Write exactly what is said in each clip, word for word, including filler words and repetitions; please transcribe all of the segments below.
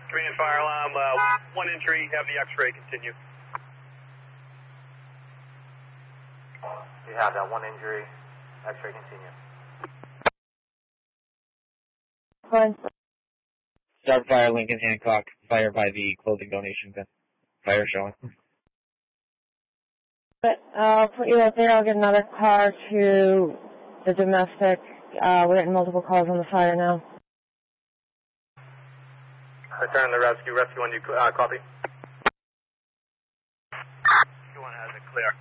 Command fire alarm, uh, one entry, have the X-ray continue. You have that one injury, X-ray continue. Fine. Start fire, Lincoln Hancock. Fire by the clothing donation bin. Fire showing. But I'll put you out there. I'll get another car to the domestic. Uh, we're getting multiple calls on the fire now. Return the rescue. Rescue one, you uh, copy? Rescue one has it clear.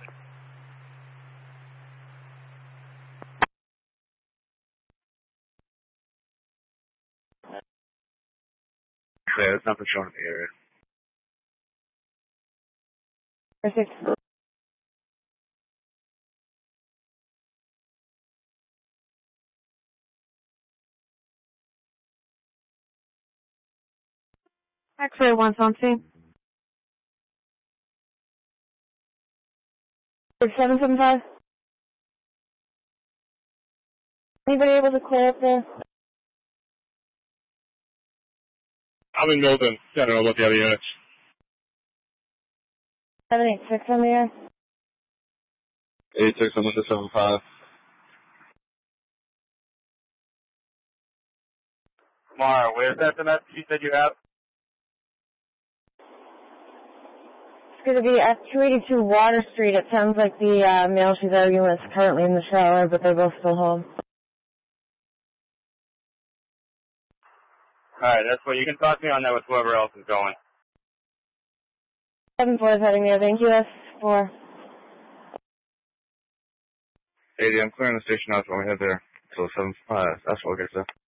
Yeah, it's nothing showing in the area. Perfect. X-ray one on scene. seven seven five. Anybody able to clear up there? I'm in Milton. I don't know about the other units. seven eight six on the air. eight six, I'm with the seven five. Mara, where's that the message you said you have? It's going to be at two eighty-two Water Street. It sounds like the uh, male she's arguing with is currently in the shower, but they're both still home. Alright, that's what you can talk to me on that with whoever else is going. seven four is heading there. Thank you, S four. eighty, I'm clearing the station out when we head there. So seven five, that's what gets there.